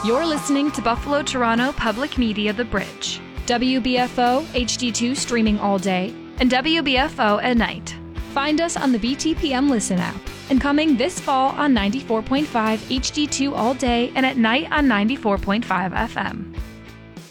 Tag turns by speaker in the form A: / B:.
A: You're listening to Buffalo Toronto Public Media The Bridge, WBFO HD2 streaming all day, and WBFO at night. Find us on the BTPM Listen app, and coming this fall on 94.5 HD2 all day and at night on 94.5 FM.